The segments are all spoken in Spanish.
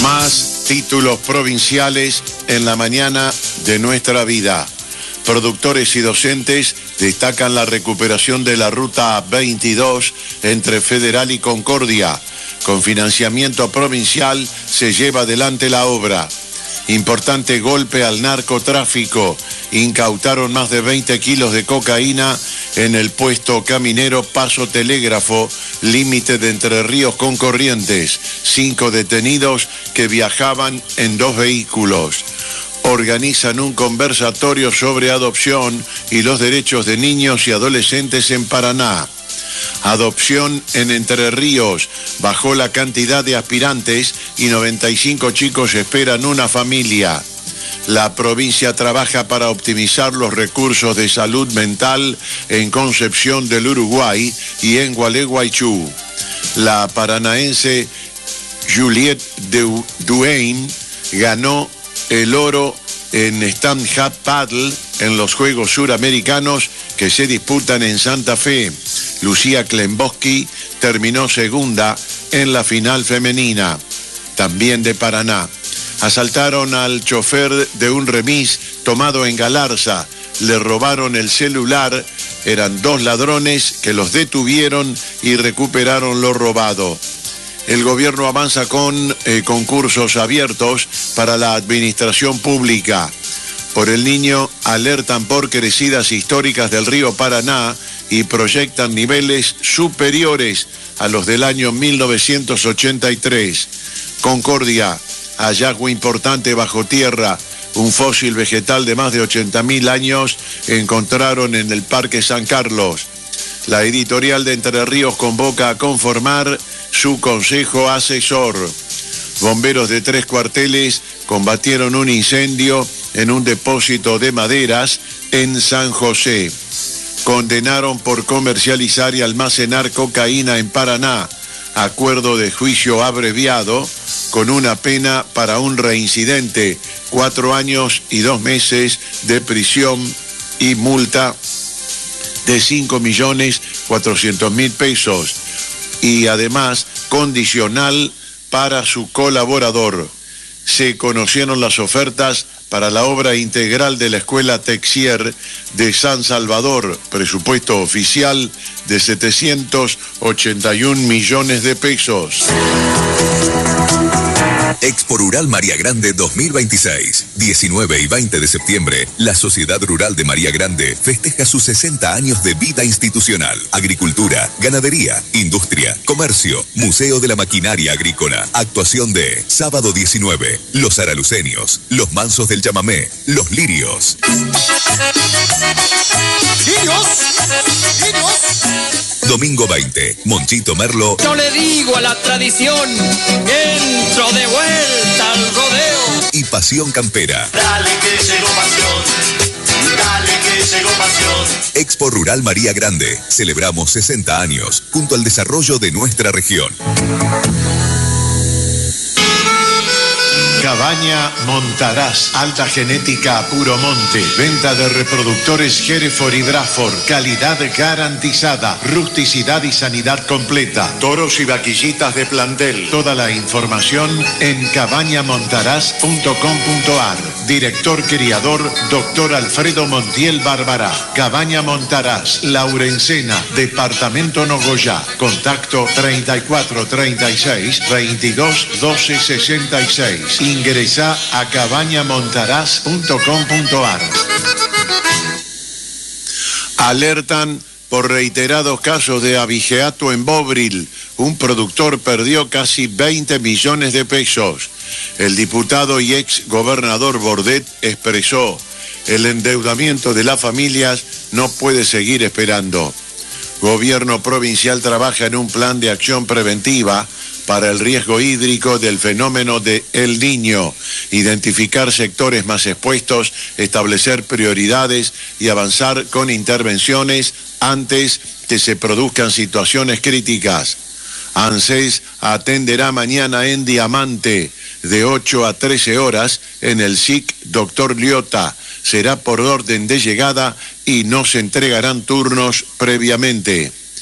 Más títulos provinciales en la mañana de nuestra vida. Productores y docentes destacan la recuperación de la ruta 22 entre Federal y Concordia. Con financiamiento provincial se lleva adelante la obra. Importante golpe al narcotráfico. Incautaron más de 20 kilos de cocaína en el puesto caminero Paso Telégrafo, límite de Entre Ríos con Corrientes. 5 detenidos que viajaban en 2 vehículos. Organizan un conversatorio sobre adopción y los derechos de niños y adolescentes en Paraná. Adopción en Entre Ríos. Bajó la cantidad de aspirantes y 95 chicos esperan una familia. La provincia trabaja para optimizar los recursos de salud mental en Concepción del Uruguay y en Gualeguaychú. La paranaense Juliette Duane ganó el oro en stand-up paddle en los Juegos Suramericanos que se disputan en Santa Fe. Lucía Klemboski terminó segunda en la final femenina, también de Paraná. Asaltaron al chofer de un remis tomado en Galarza, le robaron el celular, eran 2 ladrones que los detuvieron y recuperaron lo robado. El gobierno avanza con concursos abiertos para la administración pública. Por el Niño alertan por crecidas históricas del río Paraná y proyectan niveles superiores a los del año 1983. Concordia, hallazgo importante bajo tierra. Un fósil vegetal de más de 80.000 años encontraron en el Parque San Carlos. La editorial de Entre Ríos convoca a conformar su consejo asesor. Bomberos de 3 cuarteles combatieron un incendio en un depósito de maderas en San José. Condenaron por comercializar y almacenar cocaína en Paraná. Acuerdo de juicio abreviado con una pena para un reincidente, 4 años y 2 meses de prisión y multa de 5.400.000 pesos. Y además condicional para su colaborador. Se conocieron las ofertas para la obra integral de la Escuela Texier de San Salvador, presupuesto oficial de 781 millones de pesos. Expo Rural María Grande 2026. 19 y 20 de septiembre, la Sociedad Rural de María Grande festeja sus 60 años de vida institucional. Agricultura, ganadería, industria, comercio, Museo de la Maquinaria Agrícola. Actuación de sábado 19, Los Araluceños, Los Mansos del Chamamé, Los Lirios. Domingo 20, Monchito Merlo. Yo le digo a la tradición, entro de vuelta al rodeo. Y Pasión Campera. Dale que llegó pasión, dale que llegó pasión. Expo Rural María Grande. Celebramos 60 años junto al desarrollo de nuestra región. Cabaña Montaraz, alta genética puro monte, venta de reproductores Hereford y Braford, calidad garantizada, rusticidad y sanidad completa, toros y vaquillitas de plantel. Toda la información en cabañamontaraz.com.ar. Director criador, Dr. Alfredo Montiel Bárbara. Cabaña Montaraz, Laurencena, Departamento Nogoyá. Contacto 3436 22 12 66. Ingresa a cabañamontaraz.com.ar. Alertan por reiterados casos de abigeato en Bobril. Un productor perdió casi 20 millones de pesos. El diputado y ex gobernador Bordet expresó: el endeudamiento de las familias no puede seguir esperando. Gobierno provincial trabaja en un plan de acción preventiva para el riesgo hídrico del fenómeno de El Niño, identificar sectores más expuestos, establecer prioridades y avanzar con intervenciones antes que se produzcan situaciones críticas. ANSES atenderá mañana en Diamante de 8 a 13 horas en el SIC Dr. Liotta. Será por orden de llegada y no se entregarán turnos previamente.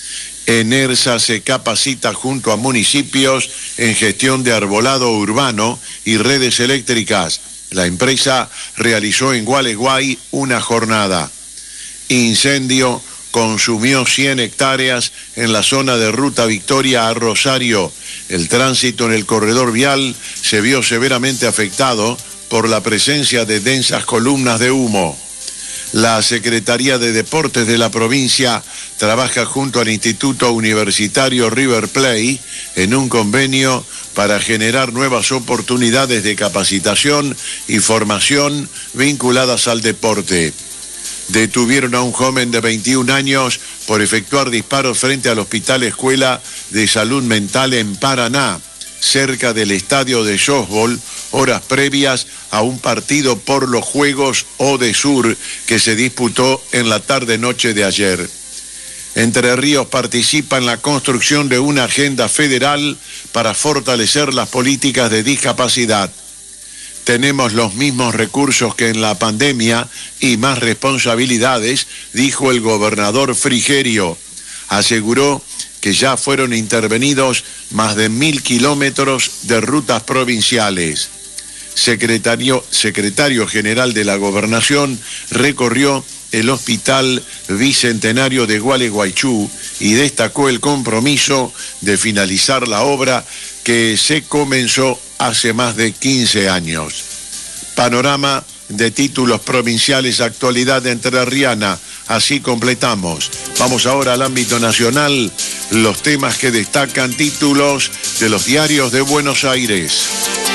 ENERSA se capacita junto a municipios en gestión de arbolado urbano y redes eléctricas. La empresa realizó en Gualeguay una jornada. Incendio consumió 100 hectáreas en la zona de Ruta Victoria a Rosario. El tránsito en el corredor vial se vio severamente afectado por la presencia de densas columnas de humo. La Secretaría de Deportes de la provincia trabaja junto al Instituto Universitario River Plate en un convenio para generar nuevas oportunidades de capacitación y formación vinculadas al deporte. Detuvieron a un joven de 21 años por efectuar disparos frente al Hospital Escuela de Salud Mental en Paraná, cerca del estadio de softball, horas previas a un partido por los Juegos Odesur que se disputó en la tarde-noche de ayer. Entre Ríos participa en la construcción de una agenda federal para fortalecer las políticas de discapacidad. Tenemos los mismos recursos que en la pandemia y más responsabilidades, dijo el gobernador Frigerio. Aseguró que ya fueron intervenidos más de 1.000 kilómetros de rutas provinciales. Secretario General de la Gobernación recorrió el Hospital Bicentenario de Gualeguaychú y destacó el compromiso de finalizar la obra que se comenzó hace más de 15 años. Panorama de títulos provinciales, actualidad entrerriana. Así completamos. Vamos ahora al ámbito nacional, los temas que destacan títulos de los diarios de Buenos Aires.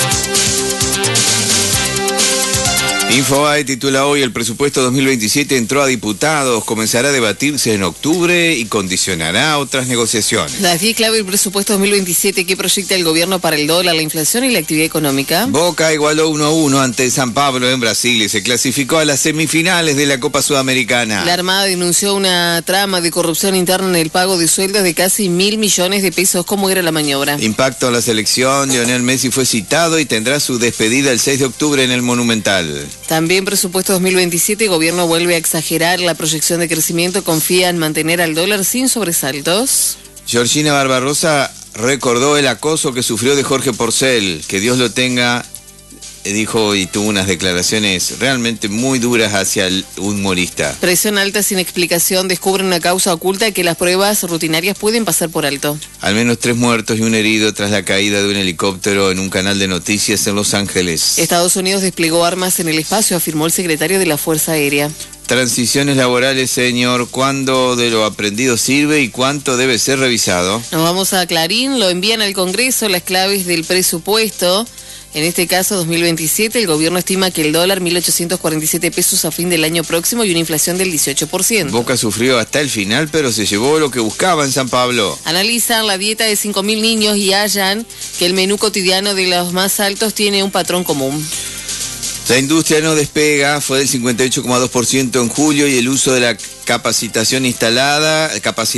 Infobae titula hoy: el presupuesto 2027 entró a diputados, comenzará a debatirse en octubre y condicionará otras negociaciones. Las 10 claves del presupuesto 2027 que proyecta el gobierno para el dólar, la inflación y la actividad económica. Boca igualó 1-1 ante San Pablo en Brasil y se clasificó a las semifinales de la Copa Sudamericana. La Armada denunció una trama de corrupción interna en el pago de sueldos de casi 1.000 millones de pesos. ¿Cómo era la maniobra? Impacto a la selección. Lionel Messi fue citado y tendrá su despedida el 6 de octubre en el Monumental. También presupuesto 2027, el gobierno vuelve a exagerar la proyección de crecimiento, confía en mantener al dólar sin sobresaltos. Georgina Barbarosa recordó el acoso que sufrió de Jorge Porcel, que Dios lo tenga, dijo, y tuvo unas declaraciones realmente muy duras hacia el humorista. Presión alta sin explicación, descubre una causa oculta que las pruebas rutinarias pueden pasar por alto. Al menos 3 muertos y un herido tras la caída de un helicóptero en un canal de noticias en Los Ángeles. Estados Unidos desplegó armas en el espacio, afirmó el secretario de la Fuerza Aérea. Transiciones laborales, señor. ¿Cuándo de lo aprendido sirve y cuánto debe ser revisado? Nos vamos a Clarín, lo envían al Congreso las claves del presupuesto. En este caso, 2027, el gobierno estima que el dólar 1.847 pesos a fin del año próximo y una inflación del 18%. Boca sufrió hasta el final, pero se llevó lo que buscaba en San Pablo. Analizan la dieta de 5.000 niños y hallan que el menú cotidiano de los más altos tiene un patrón común. La industria no despega, fue del 58,2% en julio y el uso de la capacidad instalada,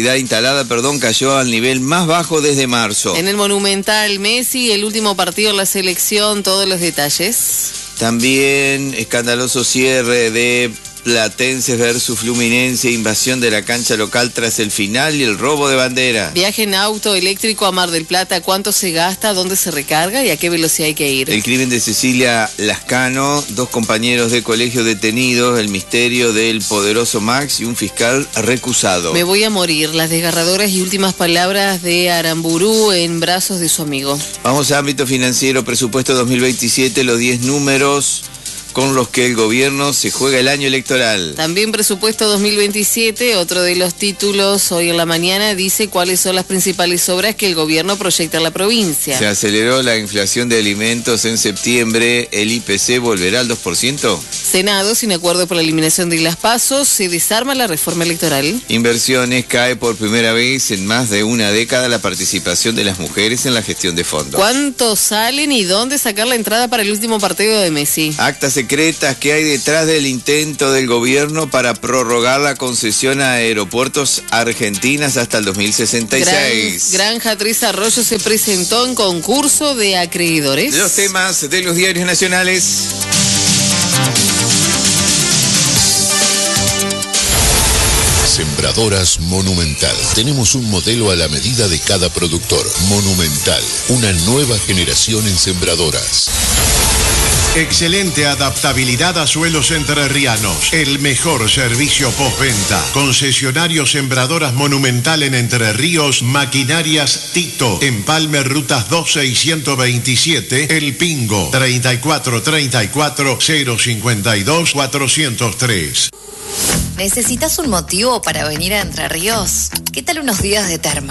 cayó al nivel más bajo desde marzo. En el Monumental, Messi, el último partido en la selección, todos los detalles. También escandaloso cierre de Platense versus Fluminense, invasión de la cancha local tras el final y el robo de bandera. Viaje en auto eléctrico a Mar del Plata, ¿cuánto se gasta, dónde se recarga y a qué velocidad hay que ir? El crimen de Cecilia Lascano, 2 compañeros de colegio detenidos, el misterio del poderoso Max y un fiscal recusado. Me voy a morir, las desgarradoras y últimas palabras de Aramburú en brazos de su amigo. Vamos a ámbito financiero, presupuesto 2027, los 10 números con los que el gobierno se juega el año electoral. También presupuesto 2027, otro de los títulos hoy en la mañana, dice cuáles son las principales obras que el gobierno proyecta en la provincia. Se aceleró la inflación de alimentos en septiembre, el IPC volverá al 2%. Senado, sin acuerdo por la eliminación de las PASO, se desarma la reforma electoral. Inversiones, cae por primera vez en más de una década la participación de las mujeres en la gestión de fondos. ¿Cuántos salen y dónde sacar la entrada para el último partido de Messi? Actas secretas que hay detrás del intento del gobierno para prorrogar la concesión a aeropuertos argentinas hasta el 2066. Granja Tres Arroyos se presentó en concurso de acreedores. Los temas de los diarios nacionales. Sembradoras Monumental. Tenemos un modelo a la medida de cada productor. Monumental, una nueva generación en sembradoras. Excelente adaptabilidad a suelos entrerrianos. El mejor servicio postventa. Concesionario Sembradoras Monumental en Entre Ríos. Maquinarias Tito. Empalme Rutas 12 y 127. El Pingo. 3434-052-403. ¿Necesitas un motivo para venir a Entre Ríos? ¿Qué tal unos días de terma?